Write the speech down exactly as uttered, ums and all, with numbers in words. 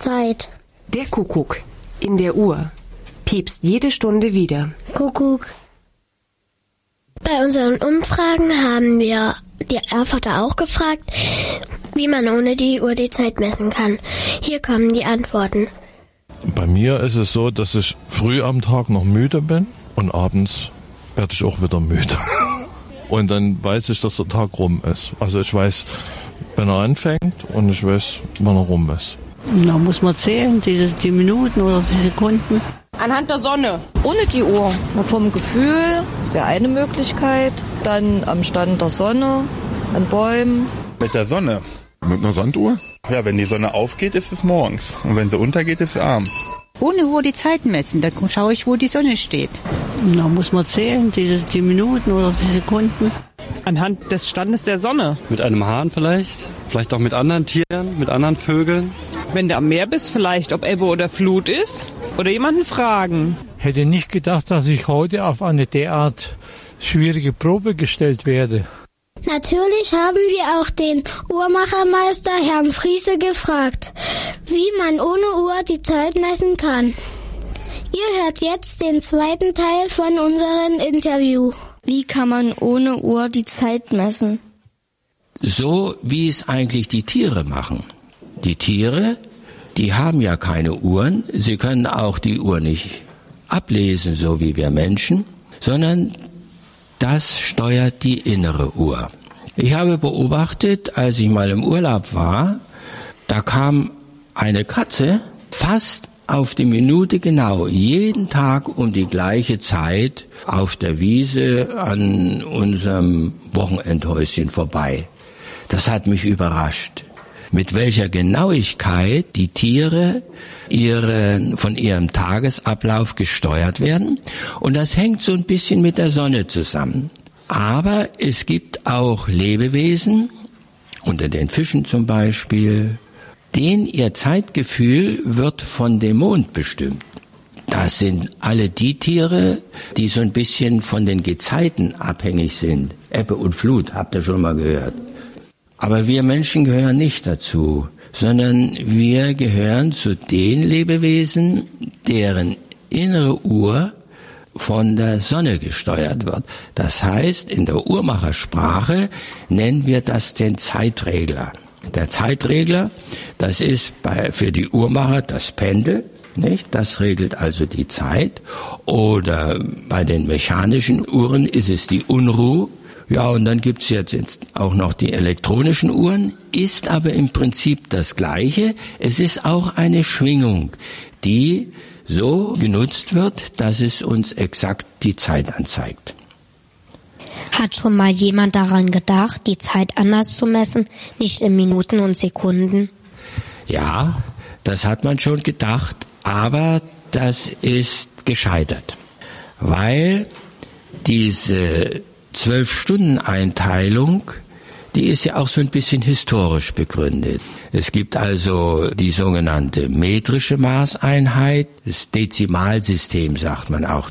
Zeit. Der Kuckuck in der Uhr piepst jede Stunde wieder. Kuckuck. Bei unseren Umfragen haben wir die Erfurter auch gefragt, wie man ohne die Uhr die Zeit messen kann. Hier kommen die Antworten. Bei mir ist es so, dass ich früh am Tag noch müde bin und abends werde ich auch wieder müde. Und dann weiß ich, dass der Tag rum ist. Also ich weiß, wenn er anfängt und ich weiß, wann er rum ist. Da muss man zählen, die, die Minuten oder die Sekunden. Anhand der Sonne. Ohne die Uhr. Vom Gefühl wäre eine Möglichkeit. Dann am Stand der Sonne, an Bäumen. Mit der Sonne. Mit einer Sanduhr? Ja, wenn die Sonne aufgeht, ist es morgens. Und wenn sie untergeht, ist es abends. Ohne Uhr die Zeit messen, dann schaue ich, wo die Sonne steht. Da muss man zählen, die, die Minuten oder die Sekunden. Anhand des Standes der Sonne. Mit einem Hahn vielleicht, vielleicht auch mit anderen Tieren, mit anderen Vögeln. Wenn du am Meer bist, vielleicht, ob Ebbe oder Flut ist. Oder jemanden fragen. Hätte nicht gedacht, dass ich heute auf eine derart schwierige Probe gestellt werde. Natürlich haben wir auch den Uhrmachermeister Herrn Friese gefragt, wie man ohne Uhr die Zeit messen kann. Ihr hört jetzt den zweiten Teil von unserem Interview. Wie kann man ohne Uhr die Zeit messen? So wie es eigentlich die Tiere machen. Die Tiere, die haben ja keine Uhren, sie können auch die Uhr nicht ablesen, so wie wir Menschen, sondern das steuert die innere Uhr. Ich habe beobachtet, als ich mal im Urlaub war, da kam eine Katze fast auf die Minute genau, jeden Tag um die gleiche Zeit auf der Wiese an unserem Wochenendhäuschen vorbei. Das hat mich überrascht, mit welcher Genauigkeit die Tiere ihre, von ihrem Tagesablauf gesteuert werden. Und das hängt so ein bisschen mit der Sonne zusammen. Aber es gibt auch Lebewesen, unter den Fischen zum Beispiel, denen ihr Zeitgefühl wird von dem Mond bestimmt. Das sind alle die Tiere, die so ein bisschen von den Gezeiten abhängig sind. Ebbe und Flut, habt ihr schon mal gehört. Aber wir Menschen gehören nicht dazu, sondern wir gehören zu den Lebewesen, deren innere Uhr von der Sonne gesteuert wird. Das heißt, in der Uhrmachersprache nennen wir das den Zeitregler. Der Zeitregler, das ist bei, für die Uhrmacher das Pendel, nicht? Das regelt also die Zeit. Oder bei den mechanischen Uhren ist es die Unruhe. Ja, und dann gibt's jetzt auch noch die elektronischen Uhren, ist aber im Prinzip das Gleiche. Es ist auch eine Schwingung, die so genutzt wird, dass es uns exakt die Zeit anzeigt. Hat schon mal jemand daran gedacht, die Zeit anders zu messen, nicht in Minuten und Sekunden? Ja, das hat man schon gedacht, aber das ist gescheitert, weil diese Zwölf-Stunden-Einteilung, die ist ja auch so ein bisschen historisch begründet. Es gibt also die sogenannte metrische Maßeinheit, das Dezimalsystem sagt man auch